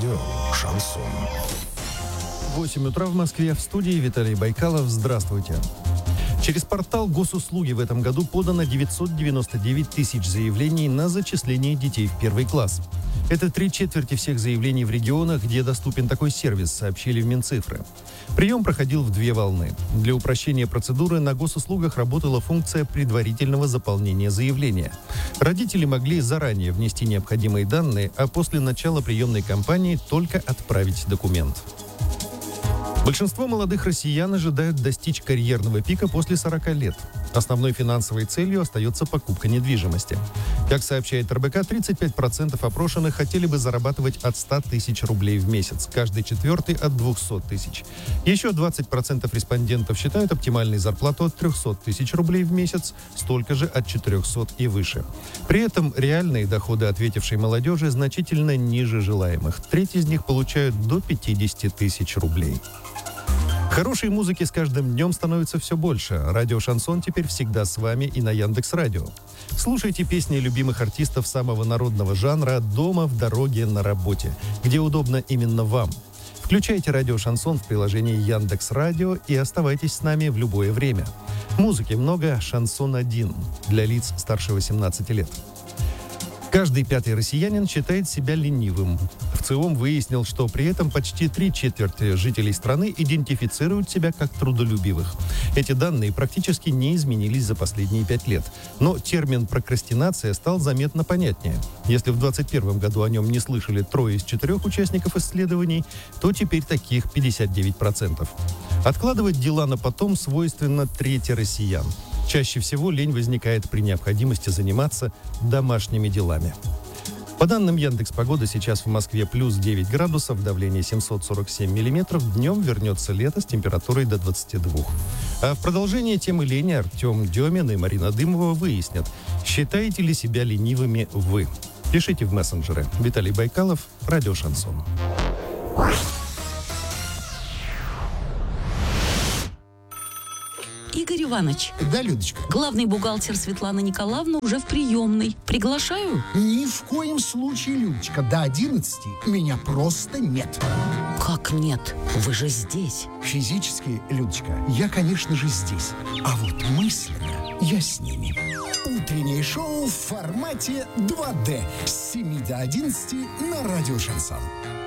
Радио «Шансон». 8 утра в Москве. В студии Виталий Байкалов. Здравствуйте. Через портал госуслуги в этом году подано 999 тысяч заявлений на зачисление детей в первый класс. Это 3/4 всех заявлений в регионах, где доступен такой сервис, сообщили в Минцифры. Прием проходил в 2 волны. Для упрощения процедуры на госуслугах работала функция предварительного заполнения заявления. Родители могли заранее внести необходимые данные, а после начала приемной кампании только отправить документ. Большинство молодых россиян ожидают достичь карьерного пика после 40 лет. Основной финансовой целью остается покупка недвижимости. Как сообщает РБК, 35% опрошенных хотели бы зарабатывать от 100 тысяч рублей в месяц, каждый четвертый от 200 тысяч. Еще 20% респондентов считают оптимальной зарплату от 300 тысяч рублей в месяц, столько же от 400 и выше. При этом реальные доходы ответившей молодежи значительно ниже желаемых. Треть из них получают до 50 тысяч рублей. Хорошей музыки с каждым днем становится все больше. Радио «Шансон» теперь всегда с вами и на Яндекс.Радио. Слушайте песни любимых артистов самого народного жанра дома, в дороге, на работе, где удобно именно вам. Включайте радио «Шансон» в приложении Яндекс.Радио и оставайтесь с нами в любое время. Музыки много, шансон один для лиц старше 18 лет. Каждый 5-й россиянин считает себя ленивым. ВЦИОМ выяснил, что при этом почти 3/4 жителей страны идентифицируют себя как трудолюбивых. Эти данные практически не изменились за последние 5 лет. Но термин «прокрастинация» стал заметно понятнее. Если в 2021 году о нем не слышали 3 из 4 участников исследований, то теперь таких 59%. Откладывать дела на потом свойственно трети россиян. Чаще всего лень возникает при необходимости заниматься домашними делами. По данным Яндекс.Погоды, сейчас в Москве плюс 9 градусов, давление 747 миллиметров, днем вернется лето с температурой до 22. А в продолжение темы лени Артем Демин и Марина Дымова выяснят, считаете ли себя ленивыми вы. Пишите в мессенджеры. Виталий Байкалов, Радио «Шансон». Игорь Иванович. Да, Людочка. Главный бухгалтер Светлана Николаевна уже в приемной. Приглашаю? Ни в коем случае, Людочка. До 11 меня просто нет. Как нет? Вы же здесь. Физически, Людочка, я, конечно же, здесь. А вот мысленно я с ними. Утреннее шоу в формате 2D с 7 до 11 на радио «Шансон».